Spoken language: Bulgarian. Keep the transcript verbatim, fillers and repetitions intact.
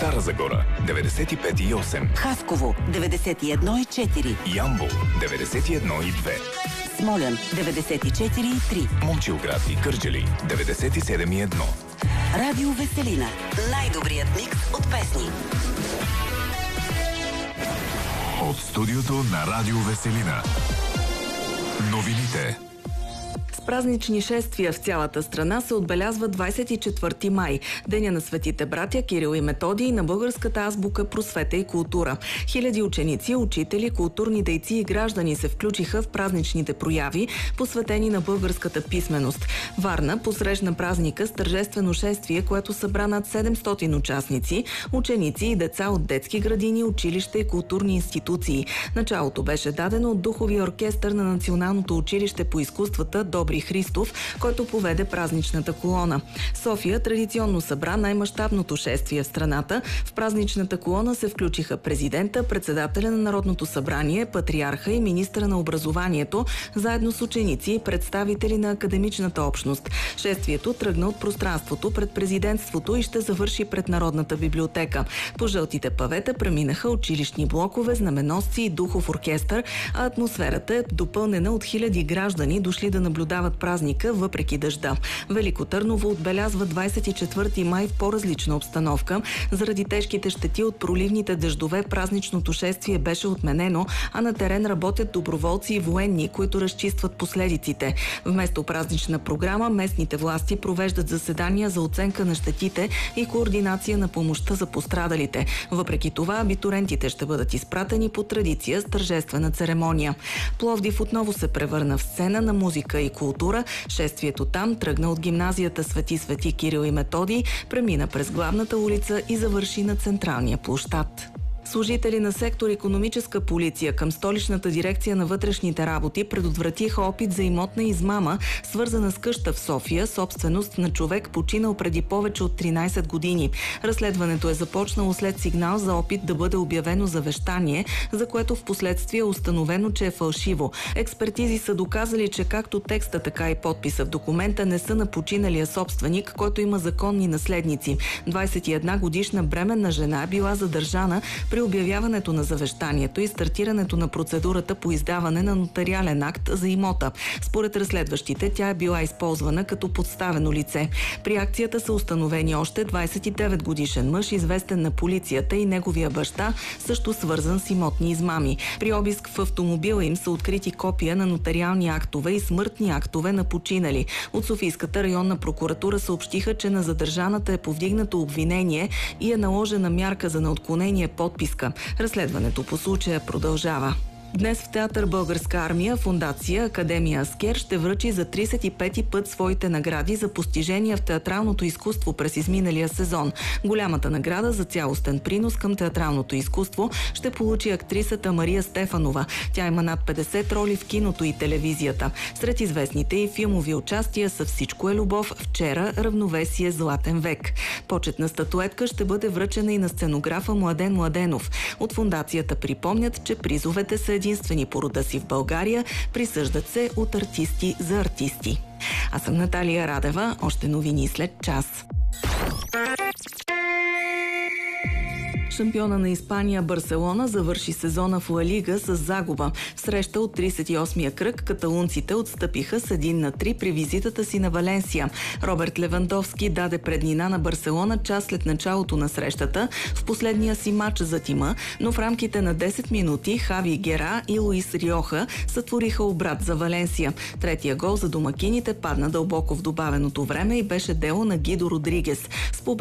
Стара Загора деветдесет и пет и осем, Хасково деветдесет и едно и четири, Ямбол деветдесет и едно и две, Смолян деветдесет и четири и три, Момчилград и Кърджали деветдесет и седем и едно. Радио Веселина. Най-добрият микс от песни. От студиото на Радио Веселина. Новините. С празнични шествия в цялата страна се отбелязва двадесет и четвърти май, Деня на светите братя Кирил и Методий, на българската азбука, просвета и култура. Хиляди ученици, учители, културни дейци и граждани се включиха в празничните прояви, посветени на българската писменост. Варна посрещна празника с тържествено шествие, което събра над седемстотин участници, ученици и деца от детски градини, училища и културни институции. Началото беше дадено от духовия оркестър на Националното училище по изкуствата Добри Христов, който поведе празничната колона. София традиционно събра най-мащабното шествие в страната. В празничната колона се включиха президента, председателя на Народното събрание, патриарха и министъра на образованието, заедно с ученици и представители на академичната общност. Шествието тръгна от пространството пред президентството и ще завърши пред Народната библиотека. По жълтите павета преминаха училищни блокове, знаменосци и духов оркестър, а атмосферата е допълнена от хиляди граждани, дошли да наблюдават празника въпреки дъжда. Велико Търново отбелязва двадесет и четвърти май в по-различна обстановка. Заради тежките щети от проливните дъждове празничното шествие беше отменено, а на терен работят доброволци и военни, които разчистват последиците. Вместо празнична програма, местните власти провеждат заседания за оценка на щетите и координация на помощта за пострадалите. Въпреки това, абитурентите ще бъдат изпратени по традиция с тържествена церемония. Пловдив отново се превърна в сцена на музика и култура. Шествието там тръгна от гимназията Свети Свети Кирил и Методий, премина през главната улица и завърши на централния площад. Служители на сектор икономическа полиция към столичната дирекция на вътрешните работи предотвратиха опит за имотна измама, свързана с къща в София, собственост на човек, починал преди повече от тринадесет години. Разследването е започнало след сигнал за опит да бъде обявено завещание, за което в последствие е установено, че е фалшиво. Експертизи са доказали, че както текста, така и подписа в документа не са на починалия собственик, който има законни наследници. двадесет и една годишна бременна жена била задържана при обявяването на завещанието и стартирането на процедурата по издаване на нотариален акт за имота. Според разследващите, тя е била използвана като подставено лице. При акцията са установени още двадесет и девет годишен мъж, известен на полицията, и неговия баща, също свързан с имотни измами. При обиск в автомобила им са открити копия на нотариални актове и смъртни актове на починали. От Софийската районна прокуратура съобщиха, че на задържаната е повдигнато обвинение и е наложена мярка за неотклонение подписка. Разследването по случая продължава. Днес в театър Българска армия фондация Академия Аскер ще връчи за тридесет и пети път своите награди за постижения в театралното изкуство през изминалия сезон. Голямата награда за цялостен принос към театралното изкуство ще получи актрисата Мария Стефанова. Тя има над петдесет роли в киното и телевизията. Сред известните и филмови участия са "Всичко е любов", "Вчера", "Равновесие", "Златен век". Почетна статуетка ще бъде връчена и на сценографа Младен Младенов. От фондацията припомнят, че призовете са единствени по рода си в България, присъждат се от артисти за артисти. Аз съм Наталия Радева, още новини след час. Шампиона на Испания Барселона завърши сезона в Ла Лига с загуба. В среща от тридесет и осмия кръг каталунците отстъпиха с един на три при визитата си на Валенсия. Роберт Левандовски даде преднина на Барселона час след началото на срещата в последния си матч за тима, но в рамките на десет минути Хави Гера и Луис Риоха сътвориха обрат за Валенсия. Третия гол за домакините падна дълбоко в добавеното време и беше дело на Гидо Родригес. С